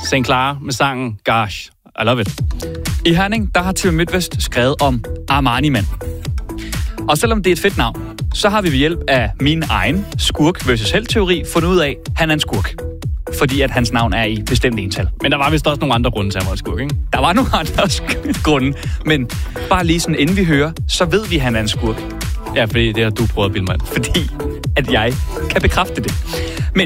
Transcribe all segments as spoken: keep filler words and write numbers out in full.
Saint Clara med sangen Gosh, I love it. I Herning, der har T V MidtVest skrevet om Armani-mand. Og selvom det er et fedt navn, så har vi ved hjælp af min egen skurk versus held-teori fundet ud af, at han er en skurk. Fordi at hans navn er i bestemt ental. Men der var vist også nogle andre grunde til, at han var en skurk, ikke? Der var nogle andre grunde, men bare lige sådan, inden vi hører, så ved vi, at han er en skurk. Ja, fordi det har du prøvet at bilde mig. Fordi at jeg kan bekræfte det. Men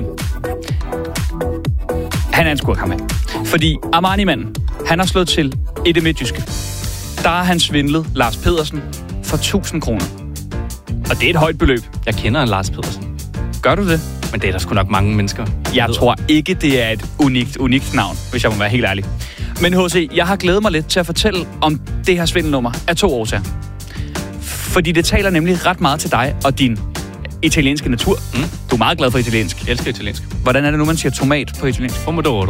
han er en skurk, ham af. Fordi Armani-manden, han har slået til i det midtjyske. Der har han svindlet Lars Pedersen for tusind kroner. Og det er et højt beløb. Jeg kender en Lars Pedersen. Gør du det? Men det er der sgu nok mange mennesker. Jeg tror ikke, det er et unikt, unikt navn, hvis jeg må være helt ærlig. Men H C, jeg har glædet mig lidt til at fortælle om det her svindelnummer af to årsager. Fordi det taler nemlig ret meget til dig og din italienske natur. Mm. Du er meget glad for italiensk. Jeg elsker italiensk. Hvordan er det nu, man siger tomat på italiensk? Pomodoro.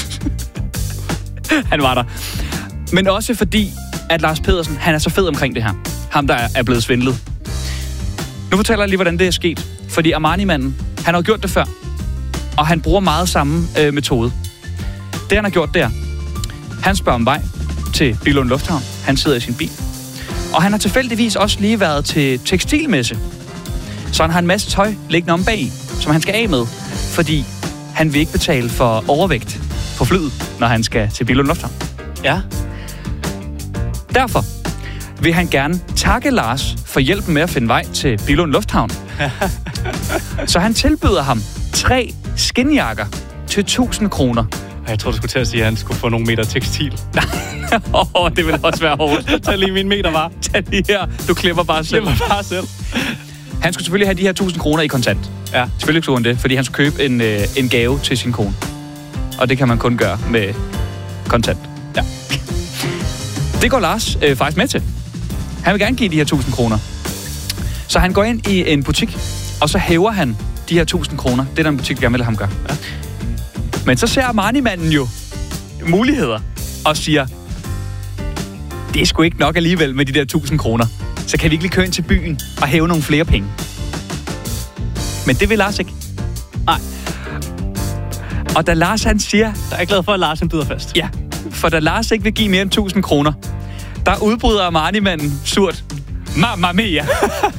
Han var der. Men også fordi, at Lars Pedersen, han er så fed omkring det her. Ham, der er blevet svindlet. Nu fortæller jeg lige, hvordan det er sket. Fordi Armani-manden, han har gjort det før. Og han bruger meget samme øh, metode. Det, han har gjort, det er, han spørger om vej til Billund Lufthavn. Han sidder i sin bil. Og han har tilfældigvis også lige været til tekstilmesse. Så han har en masse tøj liggende om bag, som han skal af med. Fordi han vil ikke betale for overvægt på flyet, når han skal til Billund Lufthavn. Ja. Derfor vil han gerne takke Lars for hjælpen med at finde vej til Billund Lufthavn. Så han tilbyder ham tre skinjakker til tusind kroner. Jeg tror, du skulle til at sige, at han skulle få nogle meter tekstil. Åh, det ville også være hårdt. Tag lige min meter, var. Tag lige her. Du klipper bare selv. Klipper bare selv. Han skulle selvfølgelig have de her tusind kroner i kontant. Ja. Selvfølgelig skulle han det, fordi han skulle købe en, øh, en gave til sin kone. Og det kan man kun gøre med kontant. Ja. Det går Lars øh, faktisk med til. Han vil gerne give de her tusind kroner. Så han går ind i en butik, og så hæver han de her tusind kroner. Det er den butik, vi gerne vil ham gøre. Ja. Men så ser Armani-manden jo muligheder og siger, det er sgu ikke nok alligevel med de der tusind kroner. Så kan vi ikke lige køre ind til byen og hæve nogle flere penge. Men det vil Lars ikke. Nej. Og da Lars han siger... Der er jeg glad for, at Lars han byder fast. Ja, for da Lars ikke vil give mere end tusind kroner, der udbryder Armani-manden surt. Mamma mia!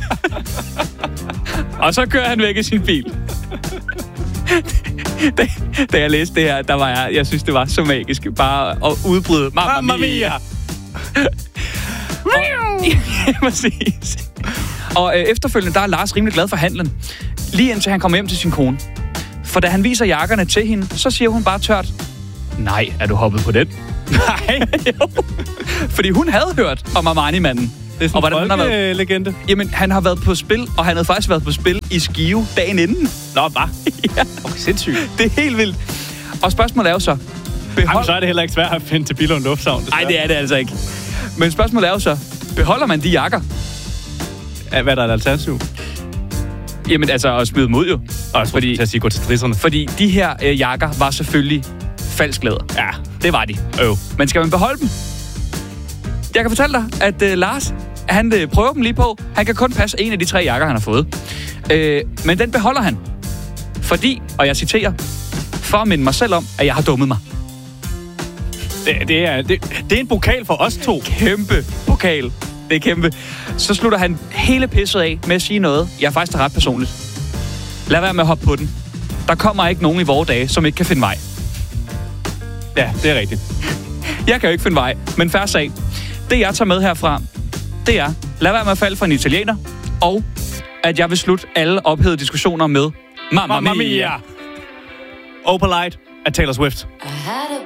Og så kører han væk i sin bil. da, da jeg læste det her, der var jeg... Jeg synes, det var så magisk. Bare at udbryde Mamma, Mamma mia! mia. Ja, præcis. Og øh, efterfølgende, der er Lars rimelig glad for handlen. Lige indtil han kommer hjem til sin kone. For da han viser jakkerne til hende, så siger hun bare tørt, nej, er du hoppet på den? Nej. Jo. Fordi hun havde hørt om Armani-manden. Det er sådan en folkelegende. Jamen, han har været på spil, og han havde faktisk været på spil i Skive dagen inden. Nå, hvad? Ja. Okay, sindssygt. Det er helt vildt. Og spørgsmålet er jo så... Behold... Jamen, så er det heller ikke svært at finde til Billund Lufthavn. Nej, det er det altså ikke. Men spørgsmålet er jo så, beholder man de jakker? Ja, hvad er der et alternativ? Jamen, altså at smide dem ud jo. Og fordi, til at sige, gå til strisserne. Fordi de her øh, jakker var selvfølgelig falsk læder. Ja, det var de. Øv. Men skal man beholde dem? Jeg kan fortælle dig, at øh, Lars, han øh, prøver dem lige på. Han kan kun passe en af de tre jakker, han har fået. Øh, men den beholder han. Fordi, og jeg citerer, for at minde mig selv om, at jeg har dummet mig. Det, det, er, det, det er en pokal for os to. Kæmpe pokal. Det er kæmpe. Så slutter han hele pisset af med at sige noget, jeg faktisk er ret personligt. Lad være med at hoppe på den. Der kommer ikke nogen i vore dage, som ikke kan finde vej. Ja, det er rigtigt. Jeg kan jo ikke finde vej, men færre sag. Det jeg tager med herfra, det er, lad være med at falde for en italiener, og at jeg vil slutte alle ophedede diskussioner med Mamma, Mamma mia. Opalite af Taylor Swift. I had a